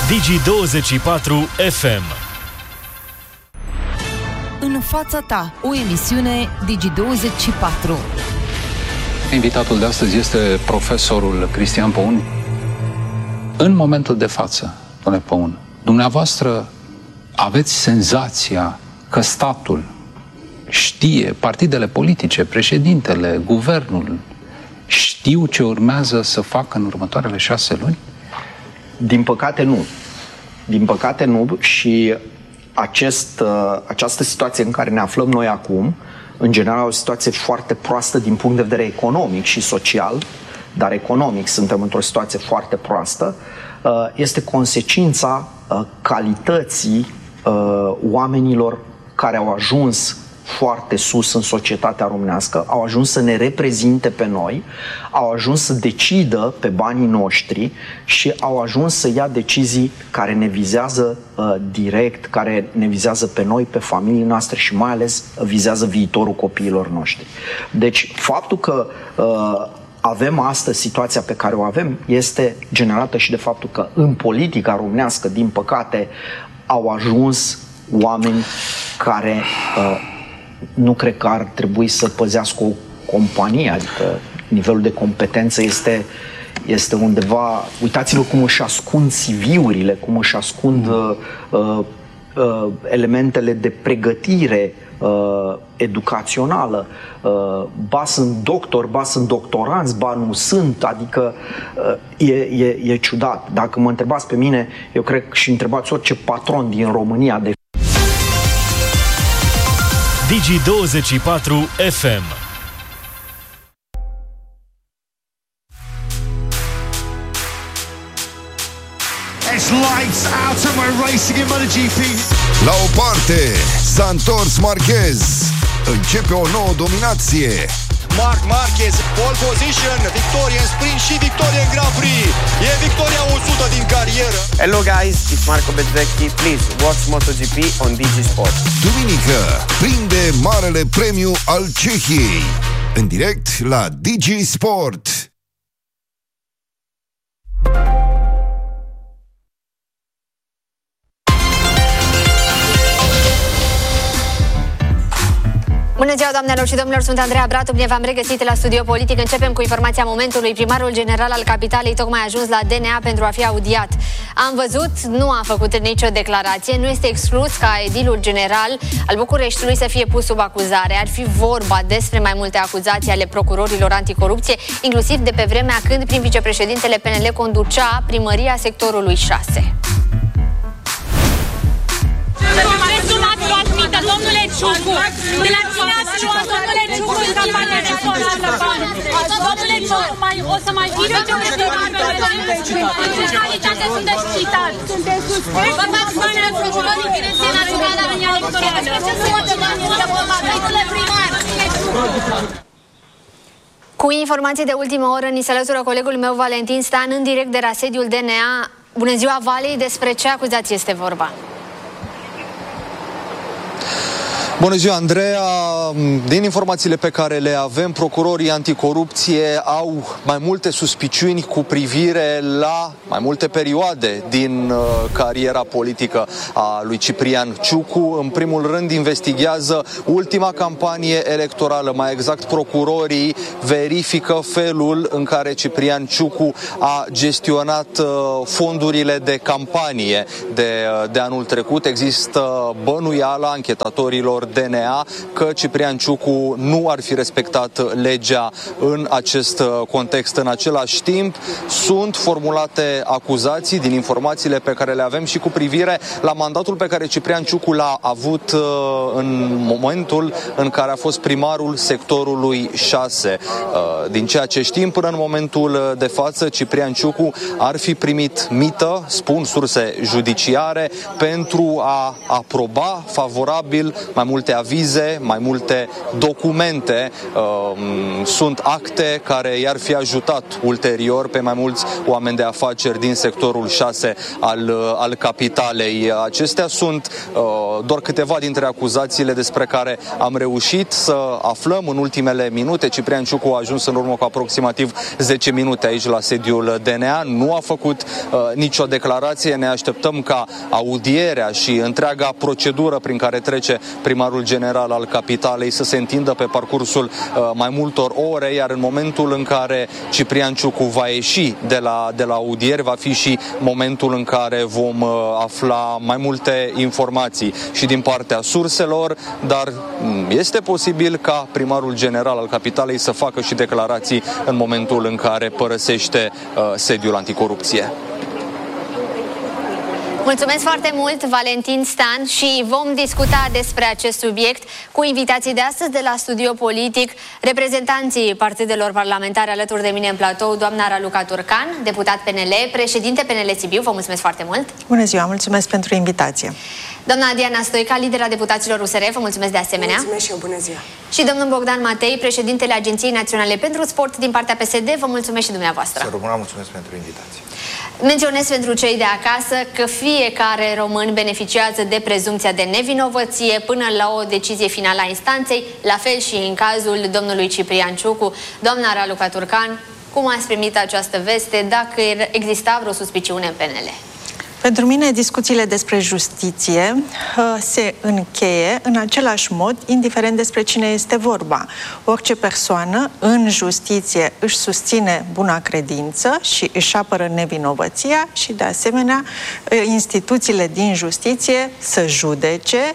Digi24 FM. În fața ta, o emisiune Digi24. Invitatul de astăzi este profesorul Cristian Păun. În momentul de față, domnule Păun, dumneavoastră aveți senzația că statul știe, partidele politice, președintele, guvernul, știu ce urmează să facă în următoarele 6 luni? Din păcate nu. Din păcate nu și această situație în care ne aflăm noi acum, în general o situație foarte proastă din punct de vedere economic și social, dar economic suntem într-o situație foarte proastă, este consecința calității oamenilor care au ajuns foarte sus în societatea românească, au ajuns să ne reprezinte pe noi, au ajuns să decidă pe banii noștri și au ajuns să ia decizii care ne vizează direct, care ne vizează pe noi, pe familiile noastre și mai ales vizează viitorul copiilor noștri. Deci faptul că avem astăzi situația pe care o avem este generată și de faptul că în politica românească, din păcate, au ajuns oameni care nu cred că ar trebui să păzească o companie, adică nivelul de competență este undeva. Uitați-vă cum își ascund CV-urile, cum își ascund elementele de pregătire educațională. Ba sunt doctor, ba sunt doctoranți, ba nu sunt, adică e ciudat. Dacă mă întrebați pe mine, eu cred că și întrebați orice patron din România de Digi24 FM. It's lights out and we're racing in MotoGP. La o parte, s-a întors Marquez. Începe o nouă dominație. Marc Marquez, pole position, victorie în sprint și victorie în Grand Prix. E victoria 100 din carieră. Hello guys, it's Marco Bezzecchi. Please watch MotoGP on Digi Sport. Duminică, prinde marele premiu al Cehiei. În direct la Digi Sport. Bună ziua, doamnelor și domnilor, sunt Andreea Bratu, bine v-am regăsit la Studio Politic. Începem cu informația momentului. Primarul general al capitalei tocmai a ajuns la DNA pentru a fi audiat. Am văzut, nu a făcut nicio declarație, nu este exclus ca edilul general al Bucureștiului să fie pus sub acuzare. Ar fi vorba despre mai multe acuzații ale procurorilor anticorupție, inclusiv de pe vremea când prin vicepreședintele PNL conducea primăria sectorului 6. Domnule Ciucu, de la cine ați luat, domnule Ciucu, în campania electorală bani? Domnule Ciucu, o să mai fie în calitate sunteți citat. Vă dați bani la procurorii Direcției Naționale a Uniunii Electorale. Ce să mă bani este vorba? Domnule primar! Cu informații de ultimă oră, ni se alătură colegul meu Valentin Stan în direct de la sediul DNA. Bună ziua, Vali, despre ce acuzație este vorba? Bună ziua, Andreea! Din informațiile pe care le avem, procurorii anticorupție au mai multe suspiciuni cu privire la mai multe perioade din cariera politică a lui Ciprian Ciucu. În primul rând, investigează ultima campanie electorală. Mai exact, procurorii verifică felul în care Ciprian Ciucu a gestionat fondurile de campanie de anul trecut. Există bănuiala anchetatorilor DNA că Ciprian Ciucu nu ar fi respectat legea în acest context. În același timp, sunt formulate acuzații din informațiile pe care le avem și cu privire la mandatul pe care Ciprian Ciucu l-a avut în momentul în care a fost primarul sectorului 6. Din ceea ce știm, până în momentul de față, Ciprian Ciucu ar fi primit mită, spun surse judiciare, pentru a aproba favorabil mai multe multe avize, mai multe documente, sunt acte care i-ar fi ajutat ulterior pe mai mulți oameni de afaceri din sectorul 6 al capitalei. Acestea sunt doar câteva dintre acuzațiile despre care am reușit să aflăm în ultimele minute. Ciprian Ciucu a ajuns în urmă cu aproximativ 10 minute aici la sediul DNA. Nu a făcut nicio declarație. Ne așteptăm ca audierea și întreaga procedură prin care trece primarul general al capitalei să se întindă pe parcursul mai multor ore, iar în momentul în care Ciprian Ciucu va ieși de la audieri, va fi și momentul în care vom afla mai multe informații și din partea surselor, dar este posibil ca primarul general al capitalei să facă și declarații în momentul în care părăsește sediul anticorupție. Mulțumesc foarte mult, Valentin Stan, și vom discuta despre acest subiect cu invitații de astăzi de la Studio Politic, reprezentanții partidelor parlamentare alături de mine în platou, doamna Raluca Turcan, deputat PNL, președinte PNL Sibiu, vă mulțumesc foarte mult. Bună ziua, mulțumesc pentru invitație. Doamna Diana Stoica, lidera deputaților USR, vă mulțumesc de asemenea. Mulțumesc și eu, bună ziua. Și domnul Bogdan Matei, președintele Agenției Naționale pentru Sport din partea PSD, vă mulțumesc și dumneavoastră. Să rămână, mulțumesc pentru invitație. Menționez pentru cei de acasă că fiecare român beneficiază de prezumția de nevinovăție până la o decizie finală a instanței, la fel și în cazul domnului Ciprian Ciucu. Doamna Raluca Turcan, cum ați primit această veste, dacă exista vreo suspiciune în PNL? Pentru mine, discuțiile despre justiție se încheie în același mod, indiferent despre cine este vorba. Orice persoană în justiție își susține buna credință și își apără nevinovăția și, de asemenea, instituțiile din justiție să judece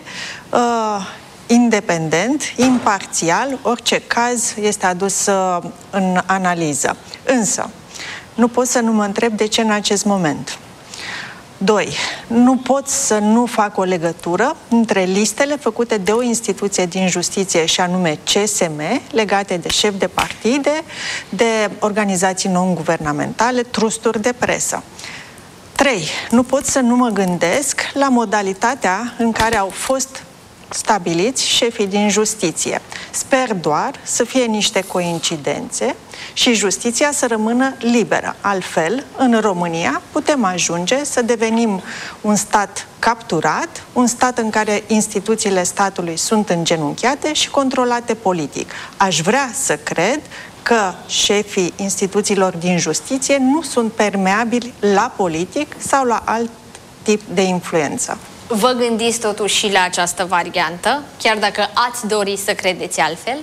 independent, imparțial, orice caz este adus în analiză. Însă, nu pot să nu mă întreb de ce în acest moment. 2. Nu pot să nu fac o legătură între listele făcute de o instituție din justiție, și anume CSM, legate de șefi de partide, de organizații non-guvernamentale, trusturi de presă. 3. Nu pot să nu mă gândesc la modalitatea în care au fost stabiliți șefii din justiție. Sper doar să fie niște coincidențe și justiția să rămână liberă. Altfel, în România putem ajunge să devenim un stat capturat, un stat în care instituțiile statului sunt îngenunchiate și controlate politic. Aș vrea să cred că șefii instituțiilor din justiție nu sunt permeabili la politic sau la alt tip de influență. Vă gândiți totuși și la această variantă, chiar dacă ați dori să credeți altfel?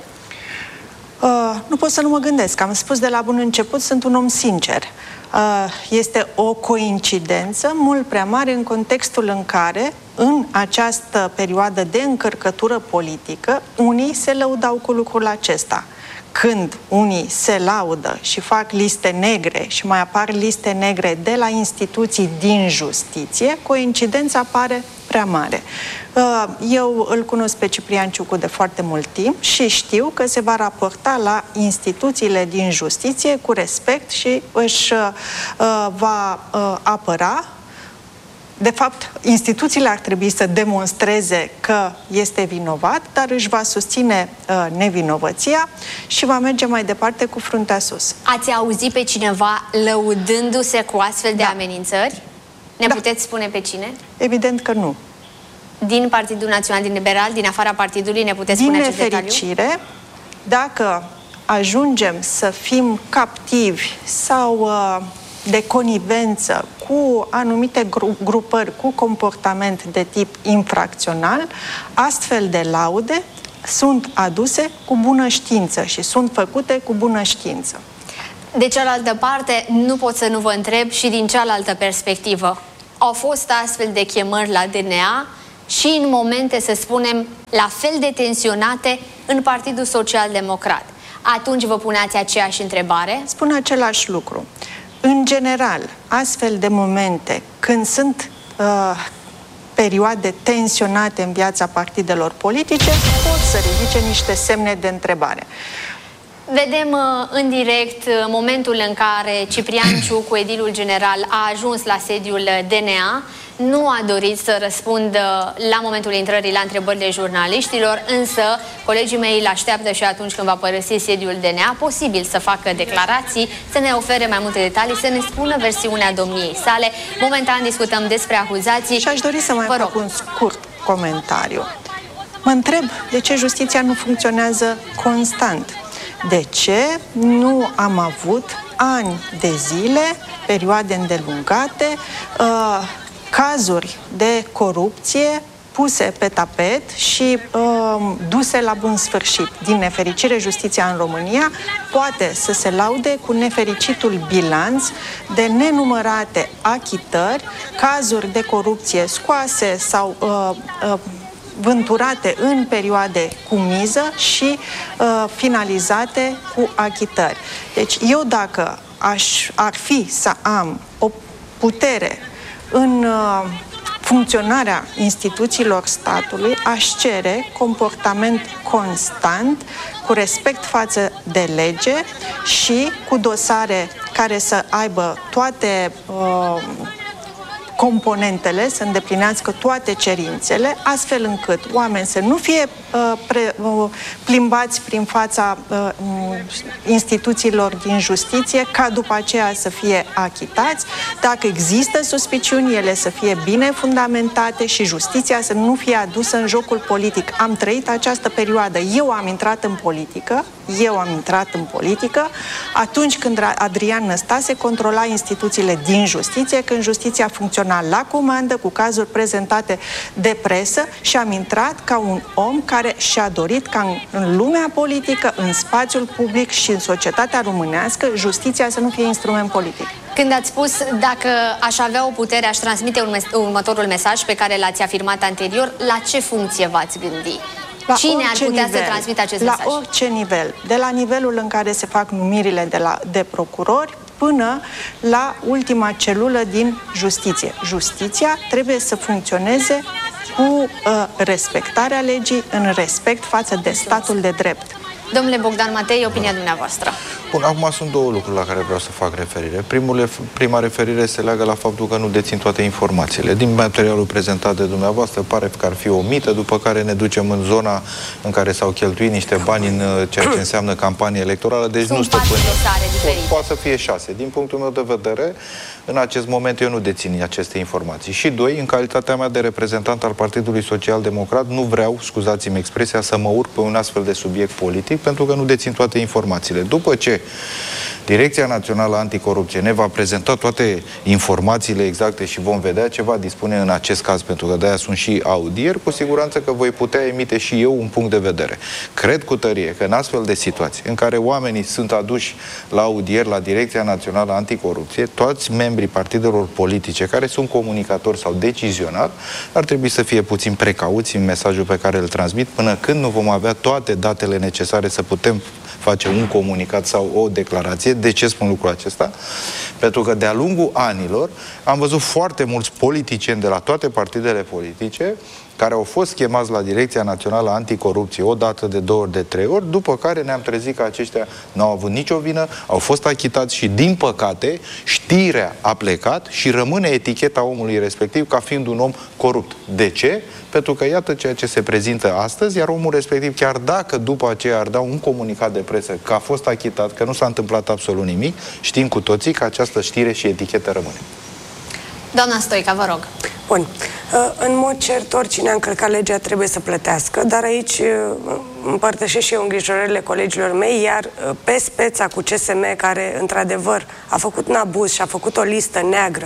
Nu pot să nu mă gândesc. Am spus de la bun început, sunt un om sincer. Este o coincidență mult prea mare în contextul în care, în această perioadă de încărcătură politică, unii se lăudau cu lucrul acesta. Când unii se laudă și fac liste negre și mai apar liste negre de la instituții din justiție, coincidența pare prea mare. Eu îl cunosc pe Ciprian Ciucu de foarte mult timp și știu că se va raporta la instituțiile din justiție cu respect și își va apăra. De fapt, instituțiile ar trebui să demonstreze că este vinovat, dar își va susține nevinovăția și va merge mai departe cu fruntea sus. Ați auzit pe cineva lăudându-se cu astfel de amenințări? Ne puteți spune pe cine? Evident că nu. Din Partidul Național din Liberal, din afara partidului, ne puteți spune acest detaliu? Din nefericire, dacă ajungem să fim captivi sau de conivență cu anumite grupări cu comportament de tip infracțional, astfel de laude sunt aduse cu bună știință și sunt făcute cu bună știință. De cealaltă parte, nu pot să nu vă întreb și din cealaltă perspectivă. Au fost astfel de chemări la DNA și în momente, să spunem, la fel de tensionate în Partidul Social Democrat. Atunci vă puneați aceeași întrebare? Spun același lucru. În general, astfel de momente, când sunt perioade tensionate în viața partidelor politice, pot să ridice niște semne de întrebare. Vedem în direct momentul în care Ciprian Ciucu, edilul general, a ajuns la sediul DNA. Nu a dorit să răspundă la momentul intrării la întrebările jurnaliștilor, însă colegii mei îl așteaptă și atunci când va părăsi sediul DNA, posibil să facă declarații, să ne ofere mai multe detalii, să ne spună versiunea domniei sale. Momentan discutăm despre acuzații. Și aș dori să mai fac un scurt comentariu. Mă întreb de ce justiția nu funcționează constant. De ce nu am avut ani de zile, perioade îndelungate, cazuri de corupție puse pe tapet și duse la bun sfârșit. Din nefericire, justiția în România poate să se laude cu nefericitul bilanț de nenumărate achitări, cazuri de corupție scoase sau vânturate în perioade cu miză și finalizate cu achitări. Deci eu dacă ar fi să am o putere în funcționarea instituțiilor statului, aș cere comportament constant, cu respect față de lege și cu dosare care să aibă toate componentele, să îndeplinească toate cerințele, astfel încât oameni să nu fie plimbați prin fața instituțiilor din justiție, ca după aceea să fie achitați. Dacă există suspiciuni, ele să fie bine fundamentate și justiția să nu fie adusă în jocul politic. Am trăit această perioadă. Eu am intrat în politică atunci când Adrian Năstase controla instituțiile din justiție, când justiția funcționa la comandă, cu cazuri prezentate de presă, și am intrat ca un om care și-a dorit ca în lumea politică, în spațiul public și în societatea românească, justiția să nu fie instrument politic. Când ați spus, dacă aș avea o putere, aș transmite următorul mesaj pe care l-ați afirmat anterior, la ce funcție v-ați gândi? Cine ar putea să transmită acest mesaj? La orice nivel. De la nivelul în care se fac numirile de procurori până la ultima celulă din justiție. Justiția trebuie să funcționeze cu respectarea legii, în respect față de statul de drept. Domnule Bogdan Matei, opinia dumneavoastră. Bun, acum sunt două lucruri la care vreau să fac referire. Prima referire se leagă la faptul că nu dețin toate informațiile. Din materialul prezentat de dumneavoastră pare că ar fi o mită, după care ne ducem în zona în care s-au cheltuit niște bani în ceea ce înseamnă campanie electorală, deci nu stăpânim. Poate să fie 6. Din punctul meu de vedere, în acest moment eu nu dețin aceste informații. Și doi, în calitatea mea de reprezentant al Partidului Social Democrat, nu vreau, scuzați-mi expresia, să mă urc pe un astfel de subiect politic, pentru că nu dețin toate informațiile. După ce Direcția Națională Anticorupție ne va prezenta toate informațiile exacte și vom vedea ce va dispune în acest caz, pentru că de-aia sunt și audieri, cu siguranță că voi putea emite și eu un punct de vedere. Cred cu tărie că în astfel de situații în care oamenii sunt aduși la audieri la Direcția Națională Anticorupție, toți membrii partidelor politice care sunt comunicatori sau decizionari ar trebui să fie puțin precauți în mesajul pe care îl transmit, până când nu vom avea toate datele necesare să putem face un comunicat sau o declarație. De ce spun lucrul acesta? Pentru că de-a lungul anilor am văzut foarte mulți politicieni de la toate partidele politice care au fost chemați la Direcția Națională Anticorupție o dată, de 2 ori, de 3 ori, după care ne-am trezit că aceștia n-au avut nicio vină, au fost achitați și, din păcate, știrea a plecat și rămâne eticheta omului respectiv ca fiind un om corupt. De ce? Pentru că iată ceea ce se prezintă astăzi, iar omul respectiv, chiar dacă după aceea ar da un comunicat de presă că a fost achitat, că nu s-a întâmplat absolut nimic, știm cu toții că această știre și etichetă rămâne. Doamna Stoica, vă rog. Bun. În mod cert, oricine a încălcat legea trebuie să plătească, dar aici împărtășesc și eu îngrijorările colegilor mei, iar pe speța cu CSM, care într-adevăr a făcut un abuz și a făcut o listă neagră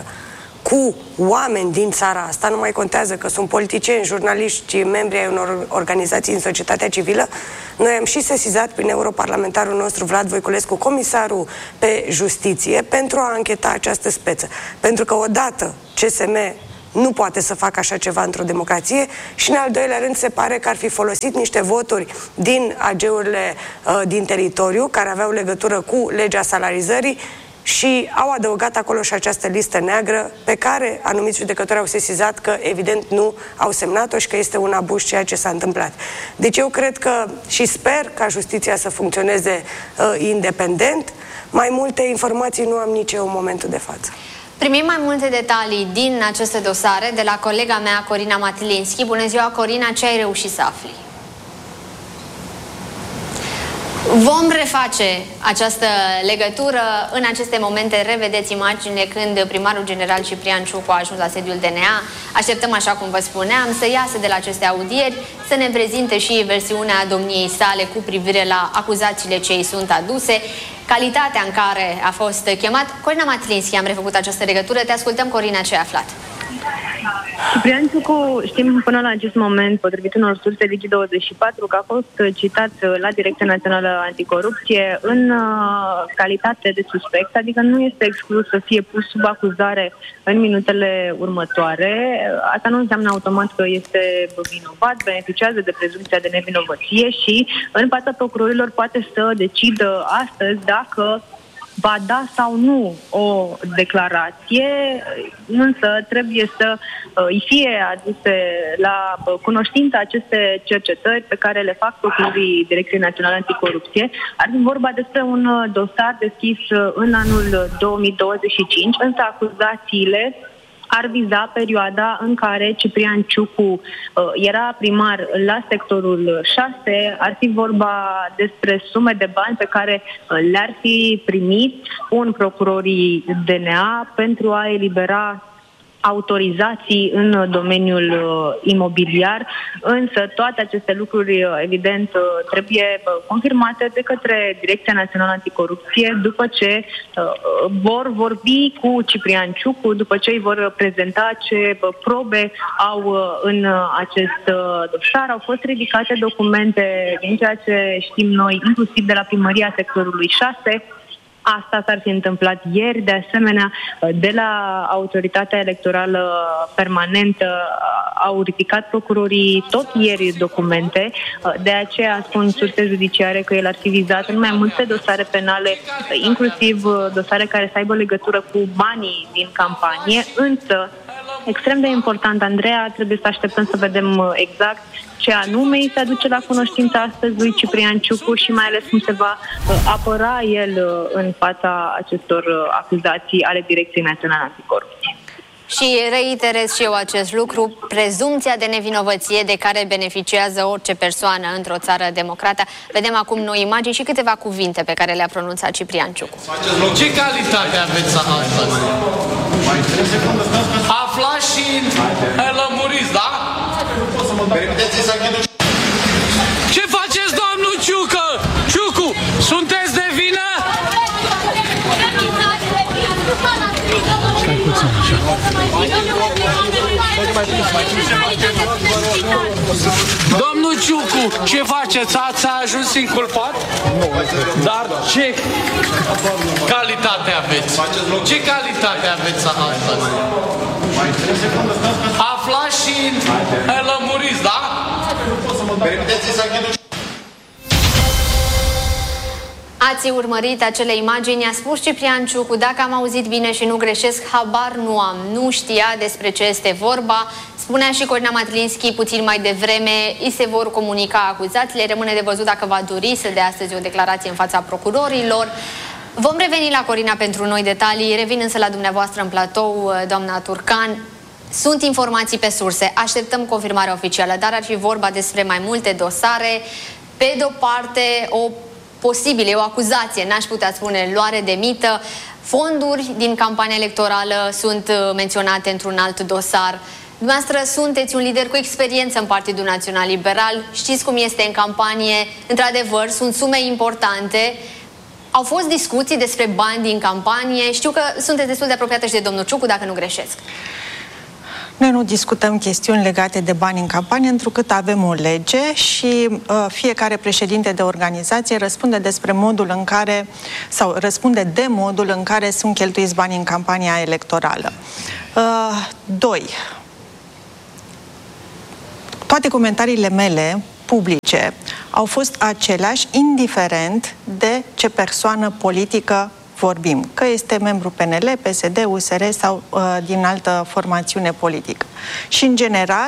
cu oameni din țara asta, nu mai contează că sunt politicieni, jurnaliști, membri ai unor organizații în societatea civilă. Noi am și sesizat prin europarlamentarul nostru Vlad Voiculescu, comisarul pe justiție, pentru a ancheta această speță. Pentru că odată CSM nu poate să facă așa ceva într-o democrație și, în al doilea rând, se pare că ar fi folosit niște voturi din AG-urile din teritoriu, care aveau legătură cu legea salarizării, și au adăugat acolo și această listă neagră pe care anumiți judecători au sesizat că evident nu au semnat-o și că este un abuz ceea ce s-a întâmplat. Deci eu cred că și sper ca justiția să funcționeze independent. Mai multe informații nu am nici eu în momentul de față. Primim mai multe detalii din aceste dosare de la colega mea, Corina Matlinski. Bună ziua, Corina, ce ai reușit să afli? Vom reface această legătură. În aceste momente revedeți imaginile când primarul general Ciprian Ciucu a ajuns la sediul DNA. Așteptăm, așa cum vă spuneam, să iasă de la aceste audieri, să ne prezinte și versiunea domniei sale cu privire la acuzațiile ce îi sunt aduse, calitatea în care a fost chemat. Corina Matlinski, am refăcut această legătură. Te ascultăm, Corina, ce ai aflat? Ciprian Ciucu, știm până la acest moment, potrivit unor surse Digi24, că a fost citat la Direcția Națională Anticorupție în calitate de suspect, adică nu este exclus să fie pus sub acuzare în minutele următoare. Asta nu înseamnă automat că este vinovat, beneficiază de prezumția de nevinovăție și în fața procurorilor poate să decidă astăzi dacă va da sau nu o declarație, însă trebuie să îi fie aduse la cunoștință aceste cercetări pe care le fac procurorii Direcției Naționale Anticorupție. Ar fi vorba despre un dosar deschis în anul 2025, însă acuzațiile ar viza perioada în care Ciprian Ciucu era primar la sectorul 6, ar fi vorba despre sume de bani pe care le-ar fi primit un procurorii DNA pentru a elibera autorizații în domeniul imobiliar, însă toate aceste lucruri, evident, trebuie confirmate de către Direcția Națională Anticorupție după ce vor vorbi cu Ciprian Ciucu, după ce îi vor prezenta ce probe au în acest dosar. Au fost ridicate documente din ceea ce știm noi, inclusiv de la primăria sectorului 6. Asta s-ar fi întâmplat ieri, de asemenea, de la Autoritatea Electorală Permanentă au ridicat procurorii tot ieri documente, de aceea spun surse judiciare că el ar fi vizat în mai multe dosare penale, inclusiv dosare care să aibă legătură cu banii din campanie, însă extrem de important, Andreea, trebuie să așteptăm să vedem exact ce anume îi se aduce la cunoștință astăzi lui Ciprian Ciucu și mai ales cum se va apăra el în fața acestor acuzații ale Direcției Naționale Anticorupție. Și reiterez și eu acest lucru, prezumția de nevinovăție de care beneficiază orice persoană într-o țară democrată. Vedem acum noi imagini și câteva cuvinte pe care le-a pronunțat Ciprian Ciucu. Ce calitate aveți astăzi? Aflați și lămuriți, da? Ce faceți, domnul Ciucu? Sunteți de vină? Domnul Ciucu, ce faceți? Ați ajuns inculpat? Dar ce calitate aveți? Ce calitate aveți astăzi? Aflați și lămuriți, da? Ați urmărit acele imagini, a spus Ciprian Ciucu, dacă am auzit bine și nu greșesc, habar nu am, nu știa despre ce este vorba. Spunea și Corina Matlinski puțin mai devreme, îi se vor comunica acuzațiile, rămâne de văzut dacă va dori să dea astăzi o declarație în fața procurorilor. Vom reveni la Corina pentru noi detalii, revin însă la dumneavoastră în platou, doamna Turcan. Sunt informații pe surse, așteptăm confirmarea oficială, dar ar fi vorba despre mai multe dosare. Pe de o parte, o acuzație, n-aș putea spune luare de mită, fonduri din campania electorală sunt menționate într-un alt dosar. Dumneavoastră sunteți un lider cu experiență în Partidul Național Liberal, știți cum este în campanie, într-adevăr, sunt sume importante. Au fost discuții despre bani din campanie, știu că sunteți destul de apropiată și de domnul Ciucu, dacă nu greșesc. Noi nu discutăm chestiuni legate de bani în campanie, întrucât avem o lege și fiecare președinte de organizație răspunde despre modul în care, sau răspunde de modul în care sunt cheltuiți banii în campania electorală. 2. Toate comentariile mele publice au fost aceleași, indiferent de ce persoană politică vorbim, că este membru PNL, PSD, USR sau din altă formațiune politică. Și, în general,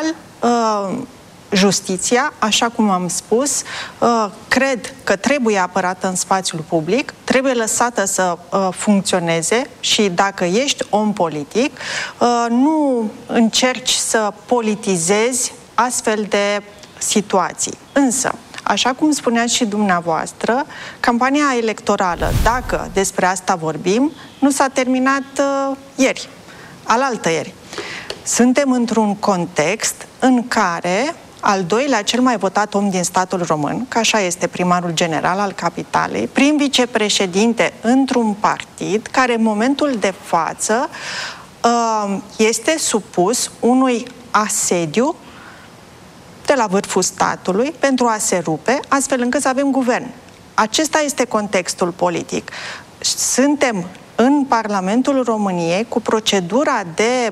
justiția, așa cum am spus, cred că trebuie apărată în spațiul public, trebuie lăsată să funcționeze și dacă ești om politic, nu încerci să politizezi astfel de situații. Însă, așa cum spuneați și dumneavoastră, campania electorală, dacă despre asta vorbim, nu s-a terminat ieri, alaltăieri. Suntem într-un context în care al doilea cel mai votat om din statul român, că așa este primarul general al capitalei, prim vicepreședinte într-un partid care în momentul de față este supus unui asediu de la vârful statului pentru a se rupe, astfel încât să avem guvern. Acesta este contextul politic. Suntem în Parlamentul României cu procedura de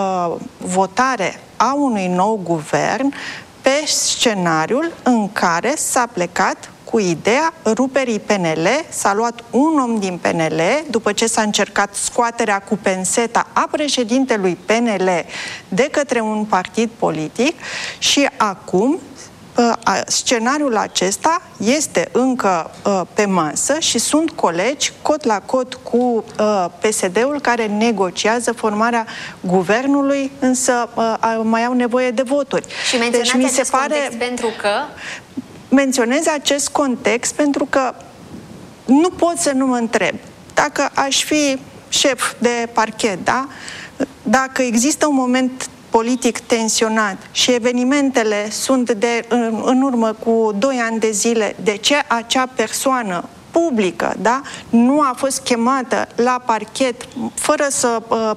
votare a unui nou guvern pe scenariul în care s-a plecat cu ideea ruperii PNL, s-a luat un om din PNL, după ce s-a încercat scoaterea cu penseta a președintelui PNL de către un partid politic și acum scenariul acesta este încă pe masă și sunt colegi cot la cot cu PSD-ul care negociază formarea guvernului, însă mai au nevoie de voturi. Și menționați acest context pentru că... Menționez acest context pentru că nu pot să nu mă întreb dacă aș fi șef de parchet, da? Dacă există un moment politic tensionat și evenimentele sunt în urmă cu 2 ani de zile, de ce acea persoană publică, da, nu a fost chemată la parchet fără să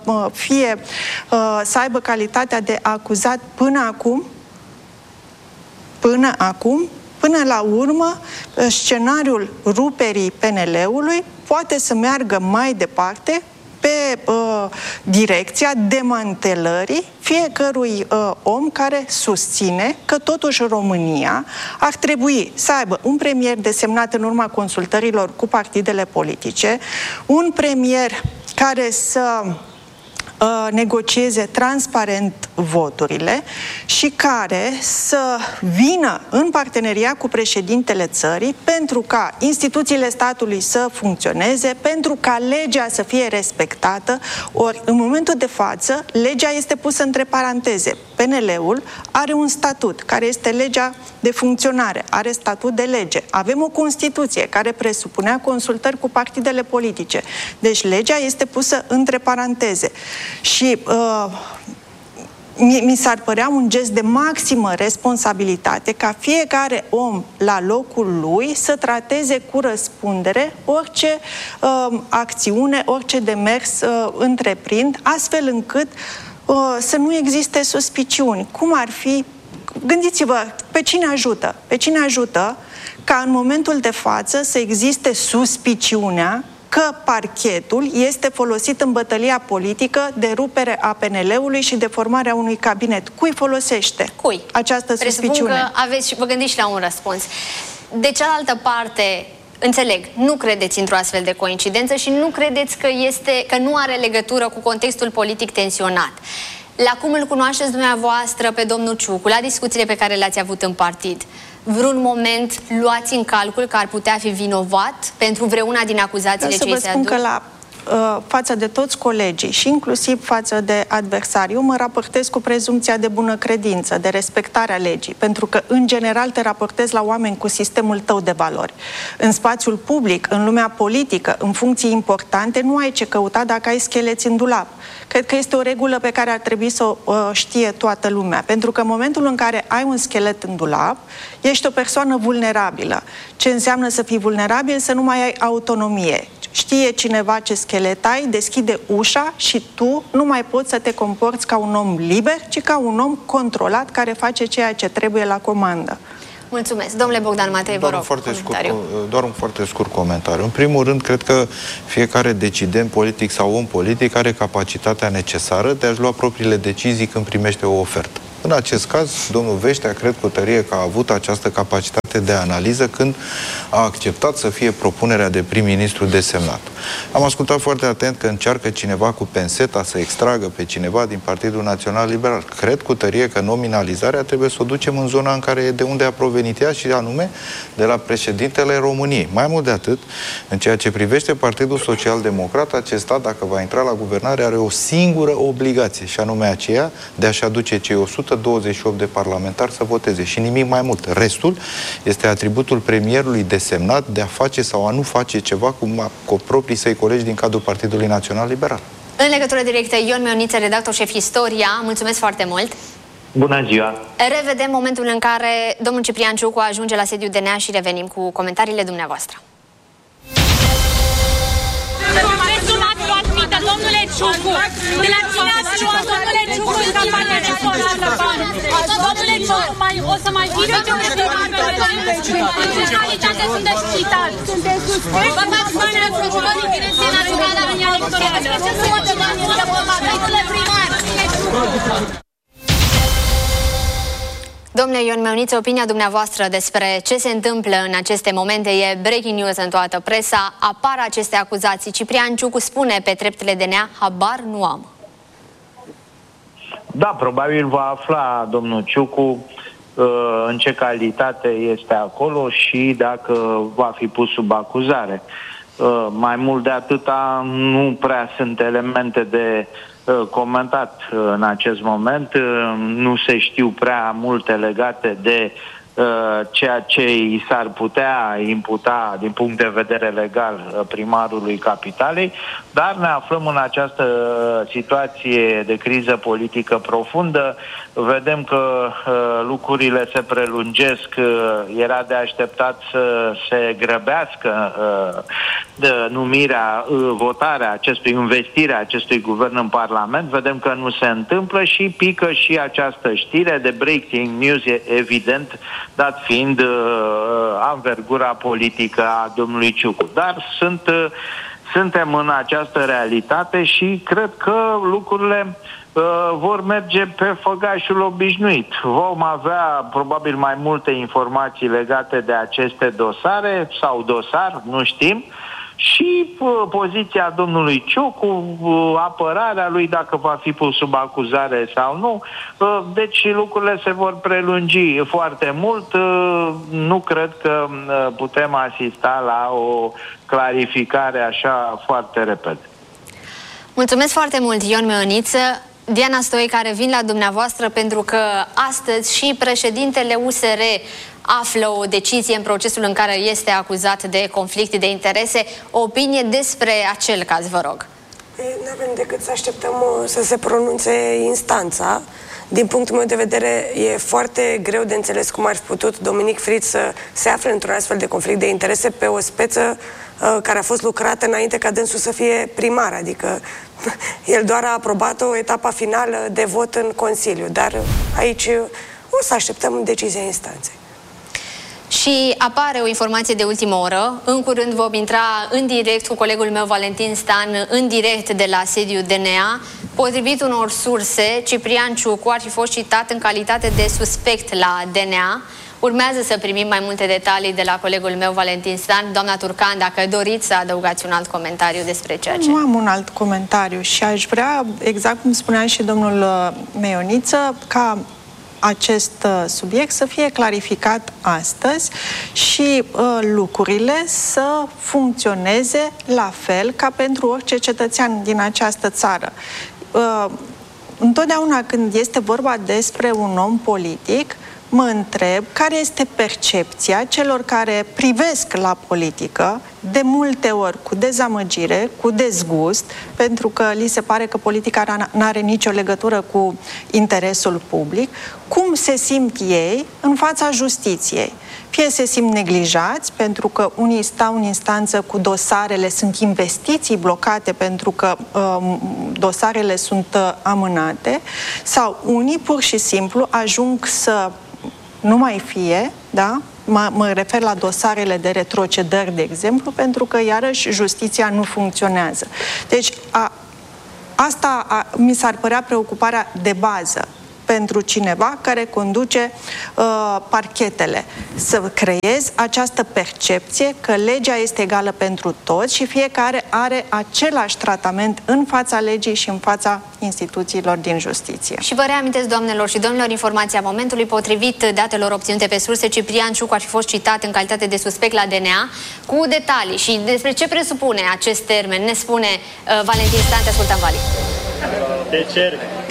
să aibă calitatea de acuzat până acum? Până la urmă, scenariul ruperii PNL-ului poate să meargă mai departe pe direcția demantelării fiecărui om care susține că totuși România ar trebui să aibă un premier desemnat în urma consultărilor cu partidele politice, un premier care să negocieze transparent voturile și care să vină în parteneria cu președintele țării pentru ca instituțiile statului să funcționeze, pentru ca legea să fie respectată. Ori, în momentul de față, legea este pusă între paranteze. PNL-ul are un statut, care este legea de funcționare, are statut de lege. Avem o Constituție care presupunea consultări cu partidele politice. Deci legea este pusă între paranteze. Și mi s-ar părea un gest de maximă responsabilitate ca fiecare om la locul lui să trateze cu răspundere orice acțiune, orice demers întreprind, astfel încât să nu existe suspiciuni. Cum ar fi? Gândiți-vă, pe cine ajută? Pe cine ajută ca în momentul de față să existe suspiciunea că parchetul este folosit în bătălia politică de rupere a PNL-ului și de formarea unui cabinet. Cui folosește această suspiciune? Presupun că vă gândiți și la un răspuns. De cealaltă parte, înțeleg, nu credeți într-o astfel de coincidență și nu credeți că nu are legătură cu contextul politic tensionat. La cum îl cunoașteți dumneavoastră pe domnul Ciucu, la discuțiile pe care le-ați avut în partid, vreun moment luați în calcul că ar putea fi vinovat pentru vreuna din acuzațiile ce îi se aduc? Că față de toți colegii și inclusiv față de adversari, eu mă raportez cu prezumția de bună credință, de respectarea legii, pentru că în general te raportezi la oameni cu sistemul tău de valori. În spațiul public, în lumea politică, în funcții importante, nu ai ce căuta dacă ai scheleți în dulap. Cred că este o regulă pe care ar trebui să o știe toată lumea, pentru că în momentul în care ai un schelet în dulap, ești o persoană vulnerabilă. Ce înseamnă să fii vulnerabil? Să nu mai ai autonomie. Știe cineva ce schelet ai, deschide ușa și tu nu mai poți să te comporți ca un om liber, ci ca un om controlat care face ceea ce trebuie la comandă. Mulțumesc. Domnule Bogdan Matei, vă rog, doar un foarte scurt comentariu. În primul rând, cred că fiecare decident politic sau om politic are capacitatea necesară de a-și lua propriile decizii când primește o ofertă. În acest caz, domnul Veștea cred cu tărie că a avut această capacitate de analiză când a acceptat să fie propunerea de prim-ministru desemnat. Am ascultat foarte atent că încearcă cineva cu penseta să extragă pe cineva din Partidul Național Liberal. Cred cu tărie că nominalizarea trebuie să o ducem în zona în care e de unde a provenit ea, și anume de la președintele României. Mai mult de atât, în ceea ce privește Partidul Social-Democrat, acesta, dacă va intra la guvernare, are o singură obligație, și anume aceea de a-și aduce cei 128 de parlamentari să voteze și nimic mai mult. Restul este atributul premierului desemnat de a face sau a nu face ceva cu proprii săi colegi din cadrul Partidului Național Liberal. În legătură directă, Ion Meoniță, redactor șef Istoria, mulțumesc foarte mult! Bună ziua! Revedem momentul în care domnul Ciprian Ciucu ajunge la sediul DNA și revenim cu comentariile dumneavoastră. Domnule Ciucu, de la cine ați luat, domnule Ciucu, în campania electorală bani? Domnule Ciucu, o să mai fie de în ce calitate sunteți citat? Vă fați bani la procurorii Direcției Naționale a Uniunii Electorale. Ce sumă de bani este vorba? Domnule primar! Domnule Ion Meoniță, opinia dumneavoastră despre ce se întâmplă în aceste momente e breaking news în toată presa. Apar aceste acuzații. Ciprian Ciucu spune pe treptele DNA, habar nu am. Da, probabil va afla domnul Ciucu în ce calitate este acolo și dacă va fi pus sub acuzare. Mai mult de atâta, nu prea sunt elemente de comentat în acest moment. Nu se știu prea multe legate de ceea ce i s-ar putea imputa din punct de vedere legal primarului Capitalei, dar ne aflăm în această situație de criză politică profundă. Vedem că lucrurile se prelungesc, era de așteptat să se grăbească numirea, votarea investirea acestui guvern în Parlament. Vedem că nu se întâmplă și pică și această știre de breaking news, evident, dat fiind anvergura politică a domnului Ciucu. Dar suntem în această realitate și cred că lucrurile vor merge pe făgașul obișnuit. Vom avea probabil mai multe informații legate de aceste dosare sau dosar, nu știm, și poziția domnului Ciucu, apărarea lui dacă va fi pus sub acuzare sau nu. Deci lucrurile se vor prelungi foarte mult. Nu cred că putem asista la o clarificare așa foarte repede. Mulțumesc foarte mult, Ion Meoniță. Diana Stoica, revin la dumneavoastră pentru că astăzi și președintele USR află o decizie în procesul în care este acuzat de conflict de interese. O opinie despre acel caz, vă rog. Nu avem decât să așteptăm să se pronunțe instanța. Din punctul meu de vedere, e foarte greu de înțeles cum ar fi putut Dominic Fritz să se afle într-un astfel de conflict de interese pe o speță care a fost lucrată înainte ca dânsul să fie primar. Adică el doar a aprobat o etapă finală de vot în Consiliu. Dar aici o să așteptăm decizia instanței. Și apare o informație de ultimă oră. În curând vom intra în direct cu colegul meu Valentin Stan, în direct de la sediul DNA. Potrivit unor surse, Ciprian Ciucu ar fi fost citat în calitate de suspect la DNA. Urmează să primim mai multe detalii de la colegul meu Valentin Stan. Doamna Turcan, dacă doriți să adăugați un alt comentariu despre ceea ce... Nu am un alt comentariu și aș vrea, exact cum spunea și domnul Meoniță, ca acest subiect să fie clarificat astăzi și lucrurile să funcționeze la fel ca pentru orice cetățean din această țară. Întotdeauna când este vorba despre un om politic, mă întreb care este percepția celor care privesc la politică, de multe ori cu dezamăgire, cu dezgust, pentru că li se pare că politica nu are nicio legătură cu interesul public, cum se simt ei în fața justiției. Fie se simt neglijați, pentru că unii stau în instanță cu dosarele, sunt investiții blocate pentru că dosarele sunt amânate, sau unii pur și simplu ajung să nu mai fie, da? Mă refer la dosarele de retrocedări, de exemplu, pentru că, iarăși, justiția nu funcționează. Deci, asta mi s-ar părea preocuparea de bază. pentru cineva care conduce parchetele. Să creezi această percepție că legea este egală pentru toți și fiecare are același tratament în fața legii și în fața instituțiilor din justiție. Și vă reamintesc, doamnelor și domnilor, informația momentului. Potrivit datelor obținute pe surse, Ciprian Ciucu ar fi fost citat în calitate de suspect la DNA. Cu detalii și despre ce presupune acest termen ne spune Valentin Stan. Te ascultăm, Vali. Te cer.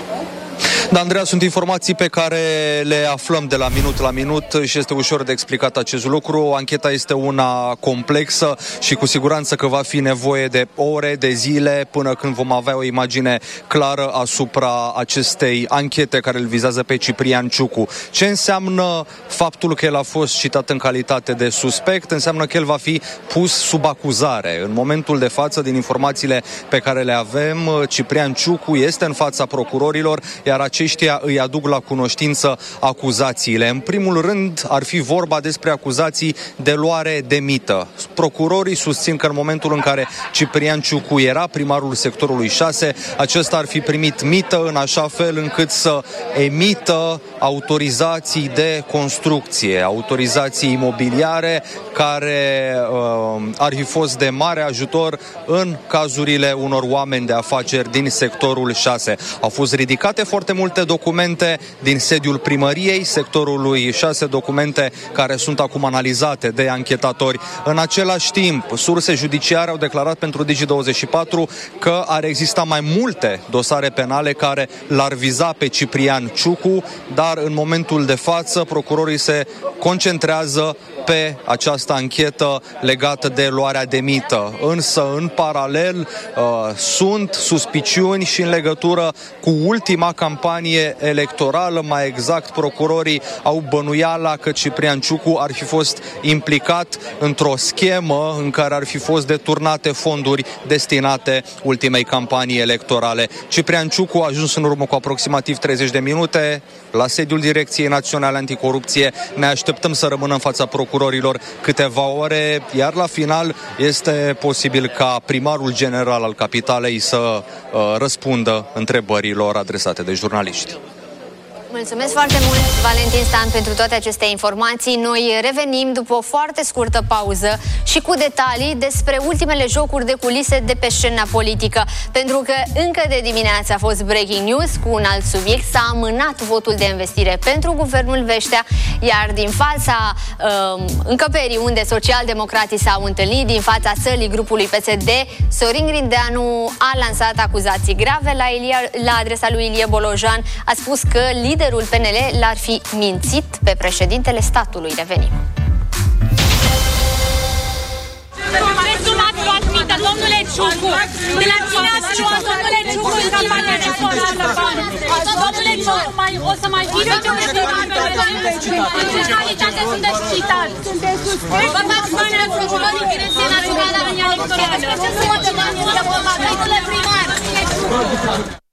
Da, Andreea, sunt informații pe care le aflăm de la minut la minut și este ușor de explicat acest lucru. Ancheta este una complexă și cu siguranță că va fi nevoie de ore, de zile, până când vom avea o imagine clară asupra acestei anchete care îl vizează pe Ciprian Ciucu. Ce înseamnă faptul că el a fost citat în calitate de suspect? Înseamnă că el va fi pus sub acuzare. În momentul de față, din informațiile pe care le avem, Ciprian Ciucu este în fața procurorilor, iar aceștia îi aduc la cunoștință acuzațiile. În primul rând, ar fi vorba despre acuzații de luare de mită. Procurorii susțin că în momentul în care Ciprian Ciucu era primarul sectorului 6, acesta ar fi primit mită în așa fel încât să emită autorizații de construcție, autorizații imobiliare care ar fi fost de mare ajutor în cazurile unor oameni de afaceri din sectorul 6. Au fost ridicate foarte multe documente din sediul primăriei sectorului 6, documente care sunt acum analizate de anchetatori. În același timp, surse judiciare au declarat pentru Digi24 că ar exista mai multe dosare penale care l-ar viza pe Ciprian Ciucu, dar în momentul de față procurorii se concentrează pe această anchetă legată de luarea de mită. Însă, în paralel, sunt suspiciuni și în legătură cu ultima campanie electorală. Mai exact, procurorii au bănuiala că Ciprian Ciucu ar fi fost implicat într-o schemă în care ar fi fost deturnate fonduri destinate ultimei campanii electorale. Ciprian Ciucu a ajuns în urmă cu aproximativ 30 de minute la sediul Direcției Naționale Anticorupție. Ne așteptăm să rămână în fața procurorilor câteva ore, iar la final este posibil ca primarul general al capitalei să răspundă întrebărilor adresate de jurnaliști. Mulțumesc foarte mult, Valentin Stan, pentru toate aceste informații. Noi revenim după o foarte scurtă pauză și cu detalii despre ultimele jocuri de culise de pe scena politică. Pentru că încă de dimineață a fost breaking news cu un alt subiect. S-a amânat votul de investire pentru guvernul Veștea, iar din fața încăperii unde socialdemocrații s-au întâlnit, din fața sălii grupului PSD, Sorin Grindeanu a lansat acuzații grave la adresa lui Ilie Bolojan. A spus că liderul PNL l-ar fi mințit pe președintele statului. Revenim. Domnule Ciucu, de la cine ați luat, domnule Ciucu, în campania electorală bani? Domnule Ciucu, o să mai fie de în ce calitate sunteți citat? Vă dați bani la procurorii Direcției Naționale Electorale. Ce sunt de bani este vorba? Domnule primar!